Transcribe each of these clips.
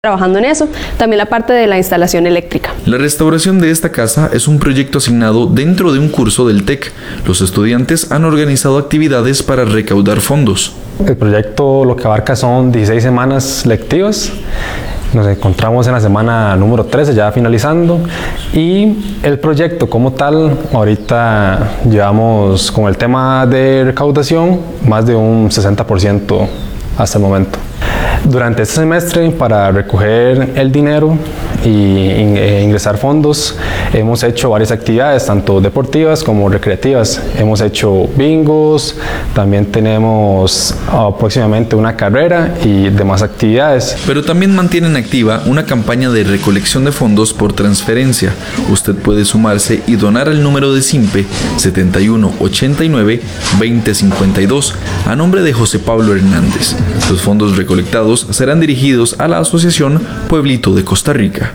trabajando en eso, también la parte de la instalación eléctrica. La restauración de esta casa es un proyecto asignado dentro de un curso del TEC. Los estudiantes han organizado actividades para recaudar fondos. El proyecto lo que abarca son 16 semanas lectivas. Nos encontramos en la semana número 13, ya finalizando, y el proyecto como tal, ahorita llevamos con el tema de recaudación más de un 60% hasta el momento. Durante este semestre, para recoger el dinero e ingresar fondos, hemos hecho varias actividades, tanto deportivas como recreativas. Hemos hecho bingos, también tenemos próximamente una carrera y demás actividades. Pero también mantienen activa una campaña de recolección de fondos por transferencia. Usted puede sumarse y donar al número de SIMPE 7189-2052 a nombre de José Pablo Hernández. Los fondos recolectados serán dirigidos a la Asociación Pueblito de Costa Rica.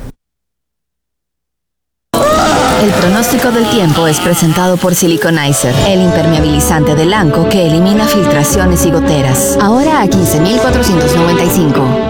El pronóstico del tiempo es presentado por Siliconizer, el impermeabilizante de Lanco que elimina filtraciones y goteras. Ahora a 15.495.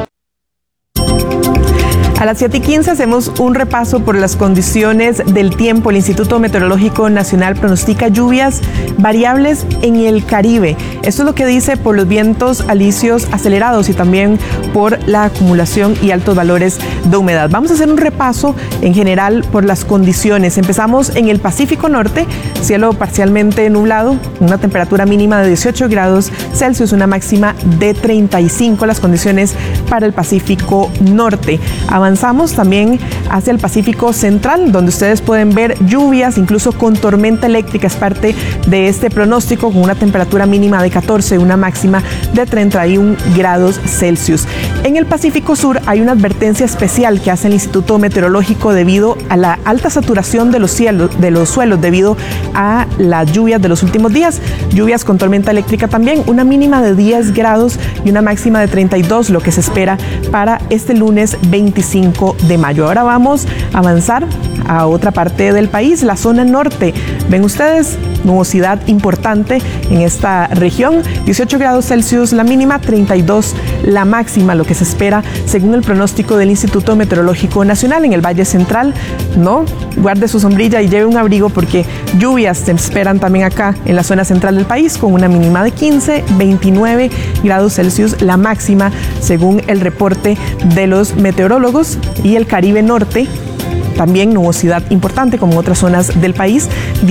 A las 7:15 hacemos un repaso por las condiciones del tiempo. El Instituto Meteorológico Nacional pronostica lluvias variables en el Caribe. Esto es lo que dice por los vientos alisios acelerados y también por la acumulación y altos valores de humedad. Vamos a hacer un repaso en general por las condiciones. Empezamos en el Pacífico Norte, cielo parcialmente nublado, una temperatura mínima de 18 grados Celsius, una máxima de 35, las condiciones para el Pacífico Norte. Avanzamos también hacia el Pacífico Central, donde ustedes pueden ver lluvias, incluso con tormenta eléctrica. Es parte de este pronóstico, con una temperatura mínima de 14, una máxima de 31 grados Celsius. En el Pacífico Sur hay una advertencia especial que hace el Instituto Meteorológico debido a la alta saturación de los suelos debido a las lluvias de los últimos días. Lluvias con tormenta eléctrica también, una mínima de 10 grados y una máxima de 32, lo que se espera para este lunes 25 de mayo. Ahora vamos a avanzar a otra parte del país, la zona norte. Ven ustedes, nubosidad importante en esta región, 18 grados Celsius la mínima, 32 la máxima, lo que se espera según el pronóstico del Instituto Meteorológico Nacional. En el Valle Central, no, guarde su sombrilla y lleve un abrigo porque lluvias se esperan también acá en la zona central del país, con una mínima de 15, 29 grados Celsius la máxima según el reporte de los meteorólogos. Y el Caribe Norte, también nubosidad importante como en otras zonas del país,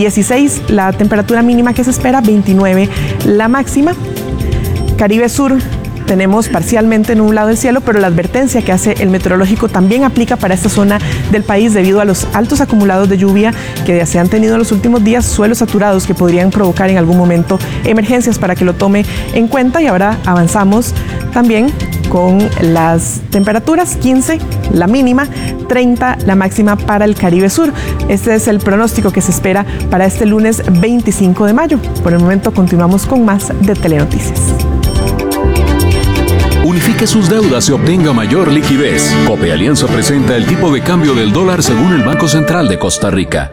16 la temperatura mínima que se espera, 29 la máxima. Caribe Sur, tenemos parcialmente nublado el cielo, pero la advertencia que hace el meteorológico también aplica para esta zona del país debido a los altos acumulados de lluvia que se han tenido en los últimos días, suelos saturados que podrían provocar en algún momento emergencias, para que lo tome en cuenta. Y ahora avanzamos también con las temperaturas, 15 la mínima, 30 la máxima para el Caribe Sur. Este es el pronóstico que se espera para este lunes 25 de mayo. Por el momento continuamos con más de Telenoticias. Unifique sus deudas y obtenga mayor liquidez. Cope Alianza presenta el tipo de cambio del dólar según el Banco Central de Costa Rica.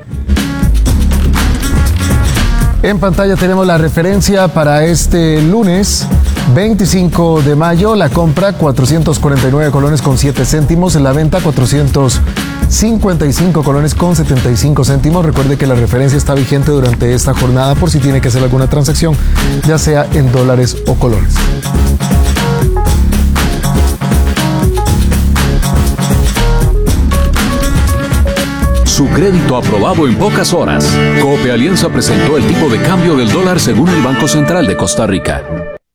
En pantalla tenemos la referencia para este lunes 25 de mayo. La compra 449 colones con 7 céntimos, la venta 455 colones con 75 céntimos. Recuerde que la referencia está vigente durante esta jornada por si tiene que hacer alguna transacción, ya sea en dólares o colones. Su crédito aprobado en pocas horas. Cope Alianza presentó el tipo de cambio del dólar según el Banco Central de Costa Rica.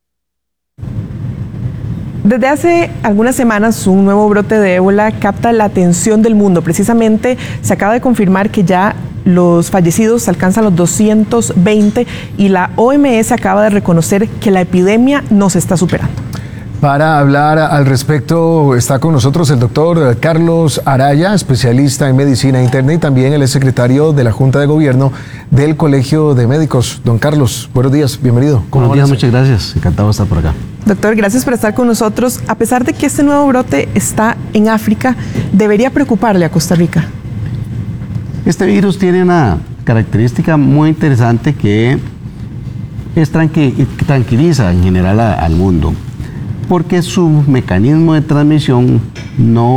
Desde hace algunas semanas, un nuevo brote de ébola capta la atención del mundo. Precisamente se acaba de confirmar que ya los fallecidos alcanzan los 220 y la OMS acaba de reconocer que la epidemia no se está superando. Para hablar al respecto está con nosotros el doctor Carlos Araya, especialista en medicina interna, y también el secretario de la Junta de Gobierno del Colegio de Médicos. Don Carlos, buenos días, bienvenido. Buenos días, muchas gracias, encantado de estar por acá. Doctor, gracias por estar con nosotros. A pesar de que este nuevo brote está en África, ¿debería preocuparle a Costa Rica? Este virus tiene una característica muy interesante que tranquiliza en general al mundo, porque su mecanismo de transmisión no